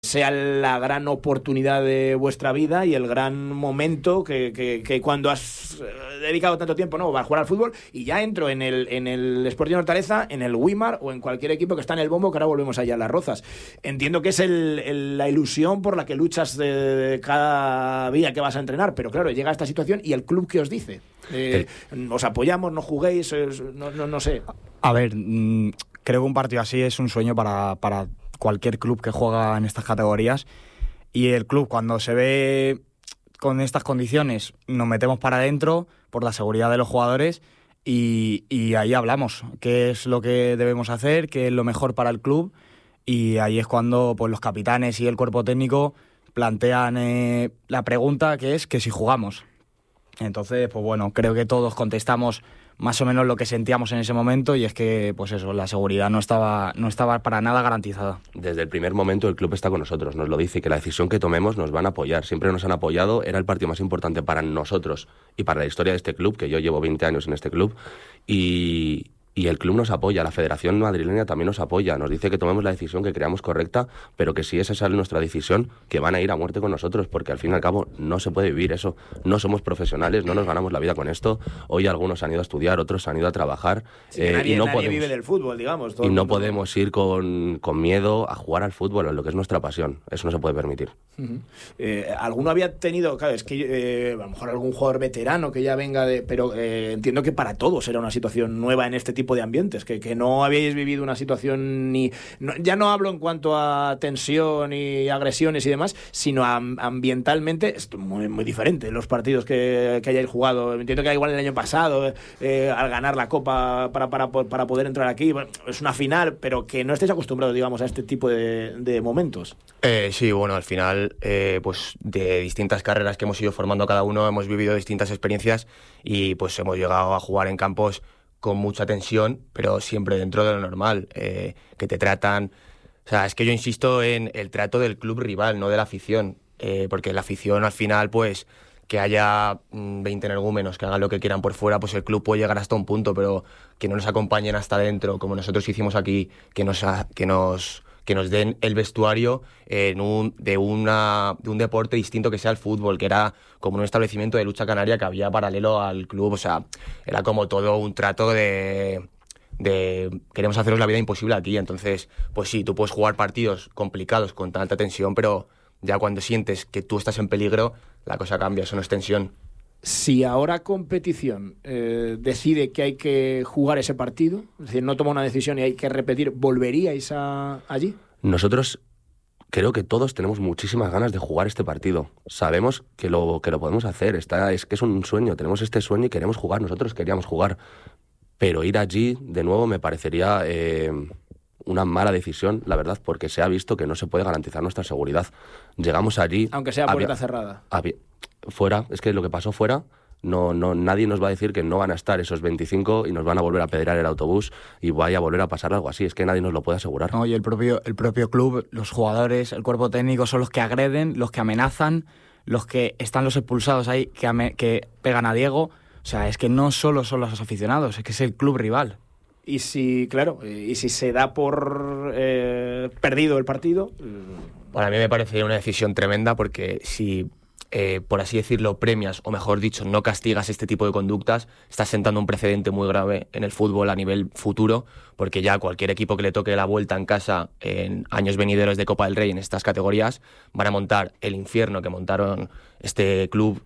sea la gran oportunidad de vuestra vida y el gran momento que cuando has dedicado tanto tiempo, ¿no?, a jugar al fútbol, y ya entro en el Sporting Hortaleza, en el Wimar o en cualquier equipo que está en el bombo, que ahora volvemos allá a Las Rozas. Entiendo que es la ilusión por la que luchas de cada día que vas a entrenar, pero claro, llega esta situación y el club, ¿qué os dice? ¿Os apoyamos, no juguéis? No sé. A ver, creo que un partido así es un sueño para cualquier club que juega en estas categorías, y el club, cuando se ve con estas condiciones, nos metemos para adentro por la seguridad de los jugadores y ahí hablamos qué es lo que debemos hacer, qué es lo mejor para el club, y ahí es cuando pues los capitanes y el cuerpo técnico plantean la pregunta, que es que si jugamos. Entonces, pues bueno, creo que todos contestamos más o menos lo que sentíamos en ese momento, y es que, pues eso, la seguridad no estaba para nada garantizada. Desde el primer momento el club está con nosotros, nos lo dice, y que la decisión que tomemos nos van a apoyar. Siempre nos han apoyado, era el partido más importante para nosotros y para la historia de este club, que yo llevo 20 años en este club, y el club nos apoya, la Federación Madrileña también nos apoya, nos dice que tomemos la decisión que creamos correcta, pero que si esa es nuestra decisión, que van a ir a muerte con nosotros, porque al fin y al cabo no se puede vivir eso. No somos profesionales, no nos ganamos la vida con esto. Hoy algunos han ido a estudiar, otros han ido a trabajar. Sí, nadie vive del fútbol, digamos. Y no podemos ir con miedo a jugar al fútbol, en lo que es nuestra pasión. Eso no se puede permitir. Uh-huh. ¿Alguno había tenido, claro, es que a lo mejor algún jugador veterano que ya venga pero entiendo que para todos era una situación nueva en este tipo de ambientes, que no habíais vivido una situación ya no hablo en cuanto a tensión y agresiones y demás, sino ambientalmente es muy, muy diferente los partidos que hayáis jugado. Entiendo que igual el año pasado al ganar la Copa para poder entrar aquí, bueno, es una final, pero que no estéis acostumbrados, digamos, a este tipo de momentos. Sí, bueno, al final pues de distintas carreras que hemos ido formando cada uno, hemos vivido distintas experiencias y pues hemos llegado a jugar en campos con mucha tensión, pero siempre dentro de lo normal, que te tratan... O sea, es que yo insisto en el trato del club rival, no de la afición, porque la afición al final, pues, que haya 20 energúmenos que hagan lo que quieran por fuera, pues el club puede llegar hasta un punto, pero que no nos acompañen hasta dentro, como nosotros hicimos aquí, que nos den el vestuario de un deporte distinto que sea el fútbol, que era como un establecimiento de lucha canaria que había paralelo al club. O sea, era como todo un trato de queremos haceros la vida imposible aquí. Entonces, pues sí, tú puedes jugar partidos complicados con tanta tensión, pero ya cuando sientes que tú estás en peligro, la cosa cambia, eso no es tensión. Si ahora competición decide que hay que jugar ese partido, es decir, no toma una decisión y hay que repetir, ¿volveríais allí? Nosotros creo que todos tenemos muchísimas ganas de jugar este partido. Sabemos que lo podemos hacer, es que es un sueño, tenemos este sueño y queremos jugar, nosotros queríamos jugar. Pero ir allí, de nuevo, me parecería una mala decisión, la verdad, porque se ha visto que no se puede garantizar nuestra seguridad. Llegamos allí... Aunque sea puerta cerrada. Fuera, es que lo que pasó fuera, nadie nos va a decir que no van a estar esos 25 y nos van a volver a pedrear el autobús y vaya a volver a pasar algo así. Es que nadie nos lo puede asegurar. No, y el propio club, los jugadores, el cuerpo técnico son los que agreden, los que amenazan, los que están los expulsados ahí, que pegan a Diego. O sea, es que no solo son los aficionados, es que es el club rival. Y si se da por perdido el partido... Para mí me parece una decisión tremenda, porque si, por así decirlo, premias, o mejor dicho, no castigas este tipo de conductas, estás sentando un precedente muy grave en el fútbol a nivel futuro, porque ya cualquier equipo que le toque la vuelta en casa en años venideros de Copa del Rey en estas categorías van a montar el infierno que montaron este club.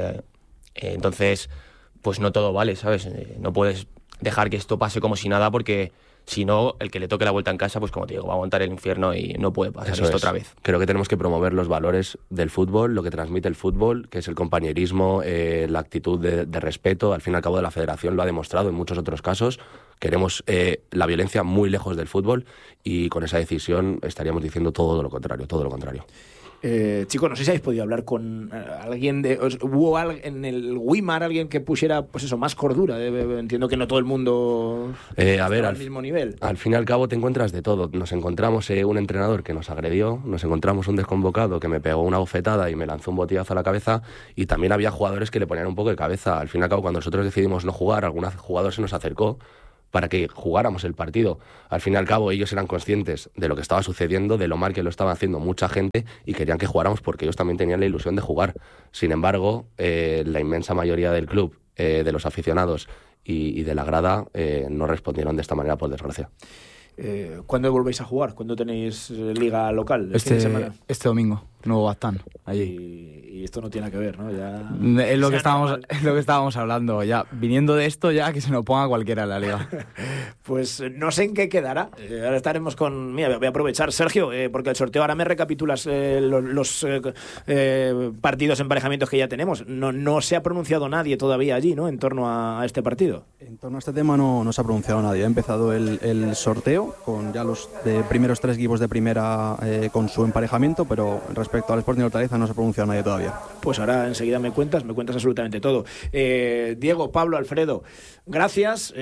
Entonces, pues no todo vale, ¿sabes? No puedes dejar que esto pase como si nada, porque si no, el que le toque la vuelta en casa, pues como te digo, va a montar el infierno y no puede pasar esto otra vez. Creo que tenemos que promover los valores del fútbol, lo que transmite el fútbol, que es el compañerismo, la actitud de respeto. Al fin y al cabo, de la Federación lo ha demostrado en muchos otros casos. Queremos la violencia muy lejos del fútbol, y con esa decisión estaríamos diciendo todo lo contrario. Chicos, no sé si habéis podido hablar con alguien ¿hubo en el Wimar alguien que pusiera, pues eso, más cordura? Entiendo que no todo el mundo al mismo nivel. Al fin y al cabo te encuentras de todo. Nos encontramos un entrenador que nos agredió, nos encontramos un desconvocado que me pegó una bofetada y me lanzó un botillazo a la cabeza, y también había jugadores que le ponían un poco de cabeza. Al fin y al cabo, cuando nosotros decidimos no jugar, algún jugador se nos acercó para que jugáramos el partido. Al fin y al cabo, ellos eran conscientes de lo que estaba sucediendo, de lo mal que lo estaba haciendo mucha gente, y querían que jugáramos porque ellos también tenían la ilusión de jugar. Sin embargo, la inmensa mayoría del club, de los aficionados y de la grada, no respondieron de esta manera, por desgracia. ¿Cuándo volvéis a jugar? ¿Cuándo tenéis liga local? ¿Fin de semana? Este domingo, Nuevo Baztán, allí. Y esto no tiene que ver, ¿no? Ya... Es lo que estábamos hablando, ya. Viniendo de esto, ya que se nos ponga cualquiera en la liga. Pues no sé en qué quedará. Ahora estaremos con... Mira, voy a aprovechar, Sergio, porque el sorteo, ahora me recapitulas los partidos, emparejamientos que ya tenemos. No se ha pronunciado nadie todavía allí, ¿no? En torno a este partido. En torno a este tema no se ha pronunciado nadie. Ha empezado el sorteo con ya los primeros 3 equipos de primera con su emparejamiento, pero respecto al Sporting Hortaleza no se ha pronunciado nadie todavía. Pues ahora enseguida me cuentas absolutamente todo. Diego, Pablo, Alfredo, gracias.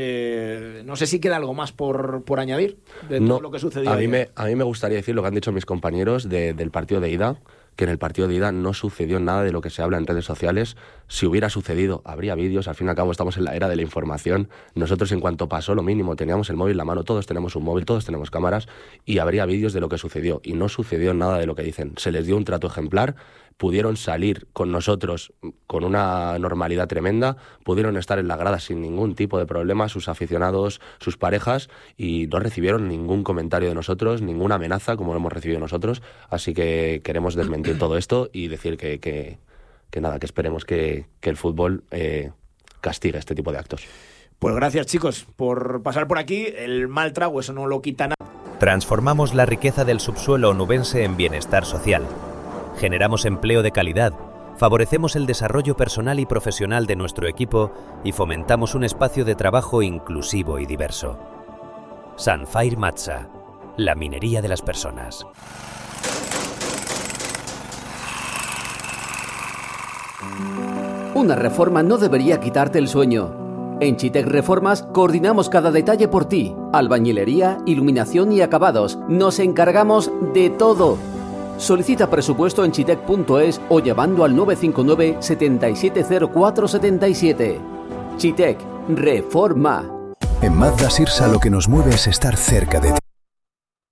No sé si queda algo más por añadir de todo lo que sucedió. A mí me gustaría decir lo que han dicho mis compañeros del partido de ida, que en el partido de ida no sucedió nada de lo que se habla en redes sociales. Si hubiera sucedido, habría vídeos. Al fin y al cabo estamos en la era de la información. Nosotros, en cuanto pasó lo mínimo, teníamos el móvil en la mano, todos tenemos un móvil, todos tenemos cámaras, y habría vídeos de lo que sucedió. Y no sucedió nada de lo que dicen. Se les dio un trato ejemplar, pudieron salir con nosotros con una normalidad tremenda, pudieron estar en la grada sin ningún tipo de problema, sus aficionados, sus parejas, y no recibieron ningún comentario de nosotros, ninguna amenaza como lo hemos recibido nosotros. Así que queremos desmentir todo esto y decir que esperemos que el fútbol castigue este tipo de actos. Pues gracias, chicos, por pasar por aquí. El mal trago, eso no lo quita nada. Transformamos la riqueza del subsuelo onubense en bienestar social. Generamos empleo de calidad, favorecemos el desarrollo personal y profesional de nuestro equipo y fomentamos un espacio de trabajo inclusivo y diverso. Sanfair Matsa, la minería de las personas. Una reforma no debería quitarte el sueño. En Chitec Reformas coordinamos cada detalle por ti. Albañilería, iluminación y acabados. Nos encargamos de todo. Solicita presupuesto en chitec.es o llamando al 959 770477. Chitec Reforma. En Mazda Sirsa lo que nos mueve es estar cerca de ti.